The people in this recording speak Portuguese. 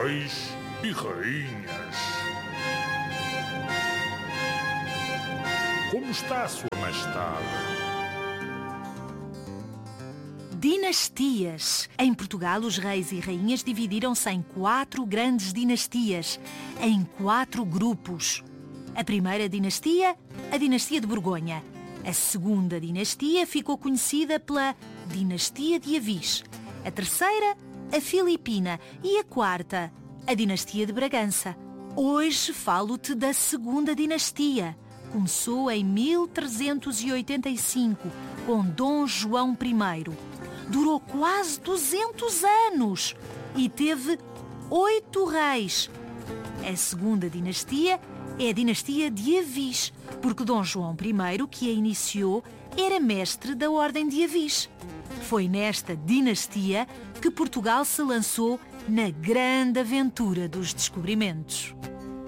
reis e rainhas. Como está, Sua Majestade? Dinastias. Em Portugal, os reis e rainhas dividiram-se em 4 grandes dinastias, em 4 grupos. A primeira dinastia, a dinastia de Borgonha. A segunda dinastia ficou conhecida pela dinastia de Avis. A terceira, a Filipina. E a quarta, a dinastia de Bragança. Hoje falo-te da segunda dinastia. Começou em 1385, com Dom João I. Durou quase 200 anos e teve 8 reis. A segunda dinastia é a dinastia de Avis, porque Dom João I, que a iniciou, era mestre da Ordem de Avis. Foi nesta dinastia que Portugal se lançou na grande aventura dos descobrimentos.